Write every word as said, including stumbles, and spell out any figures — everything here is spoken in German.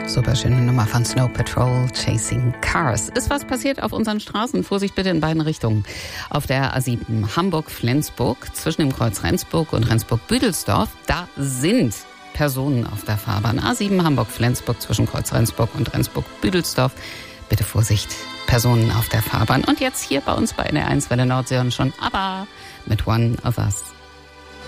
Super schöne Nummer von Snow Patrol, Chasing Cars. Ist was passiert auf unseren Straßen? Vorsicht bitte in beiden Richtungen. Auf der A sieben Hamburg-Flensburg zwischen dem Kreuz Rendsburg und Rendsburg-Büdelsdorf, da sind Personen auf der Fahrbahn. A sieben Hamburg-Flensburg zwischen Kreuz Rendsburg und Rendsburg-Büdelsdorf. Bitte Vorsicht, Personen auf der Fahrbahn. Und jetzt hier bei uns bei N R eins Welle Nordsee schon, aber mit One of Us.